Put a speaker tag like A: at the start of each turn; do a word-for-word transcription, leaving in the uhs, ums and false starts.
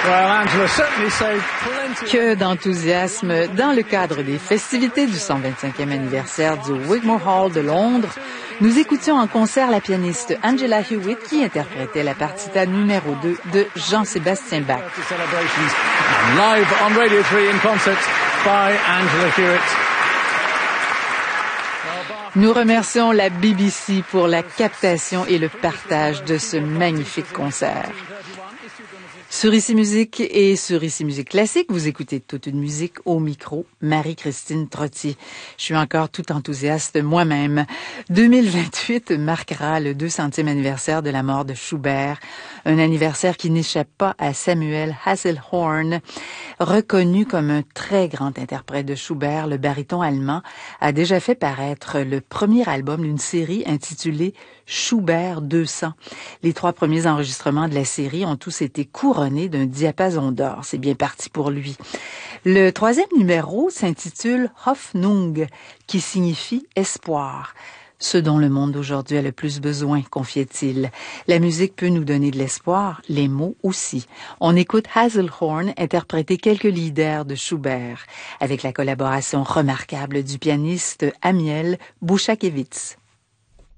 A: Que d'enthousiasme dans le cadre des festivités du cent vingt-cinquième anniversaire du Wigmore Hall de Londres. Nous écoutions en concert la pianiste Angela Hewitt qui interprétait la partita numéro deux de Jean-Sébastien Bach.
B: Live on Radio three in concert by Angela Hewitt.
A: Nous remercions la B B C pour la captation et le partage de ce magnifique concert. Sur Ici Musique et sur Ici Musique Classique, vous écoutez toute une musique au micro, Marie-Christine Trottier. Je suis encore tout enthousiaste moi-même. deux mille vingt-huit marquera le deux centième anniversaire de la mort de Schubert, un anniversaire qui n'échappe pas à Samuel Hasselhorn. Reconnu comme un très grand interprète de Schubert, le baryton allemand a déjà fait paraître le premier album d'une série intitulée Schubert deux cents. Les trois premiers enregistrements de la série ont tous été couronnés d'un diapason d'or. C'est bien parti pour lui. Le troisième numéro s'intitule Hoffnung, qui signifie espoir. Ce dont le monde d'aujourd'hui a le plus besoin, confiait-il. La musique peut nous donner de l'espoir, les mots aussi. On écoute Hasselhorn interpréter quelques leaders de Schubert, avec la collaboration remarquable du pianiste Amiel Bouchakevitz.